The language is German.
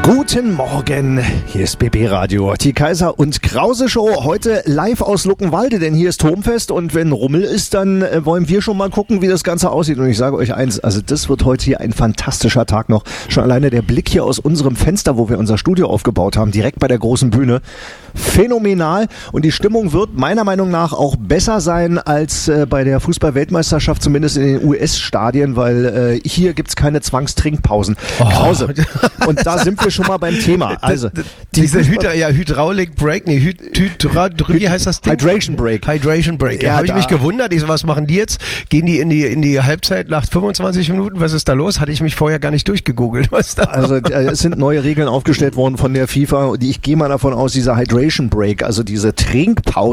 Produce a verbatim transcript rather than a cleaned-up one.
Guten Morgen, hier ist B B Radio, die Kaiser und Krause Show, heute live aus Luckenwalde, denn hier ist Turmfest und wenn Rummel ist, dann äh, wollen wir schon mal gucken, wie das Ganze aussieht und ich sage euch eins, also das wird heute hier ein fantastischer Tag noch, schon alleine der Blick hier aus unserem Fenster, wo wir unser Studio aufgebaut haben, direkt bei der großen Bühne, phänomenal und die Stimmung wird meiner Meinung nach auch besser sein als äh, bei der Fußball-Weltmeisterschaft, zumindest in den U S-Stadien, weil äh, hier gibt's keine Zwangstrinkpausen. Oh. Krause. Und da sind wir schon mal beim Thema. Also, die Diese Hydra, ja, Hydraulic Break, nee, Hyd, Hydra, wie heißt das Ding? Hydration Break. Hydration Break. Ja, Ja, habe ich da- mich gewundert. Ich so, was machen die jetzt? Gehen die in die in die Halbzeit nach fünfundzwanzig Minuten? Was ist da los? Hatte ich mich vorher gar nicht durchgegoogelt. Was da? Also äh, es sind neue Regeln aufgestellt worden von der FIFA, die ich gehe mal davon aus, dieser Hydration Break, also diese Trinkpause,